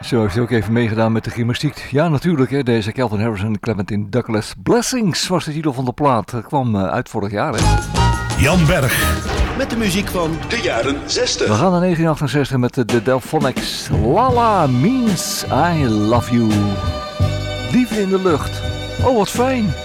Zo heeft hij ook even meegedaan met de gymnastiek. Ja, natuurlijk, hè, deze Calvin Harris en Clementine Douglas. Blessings was de titel van de plaat. Dat kwam uit vorig jaar, hè. Jan Berg. Met de muziek van de jaren 60. We gaan naar 1968 met de Delphonics. Lala means I love you. Liefde in de lucht. Oh, wat fijn.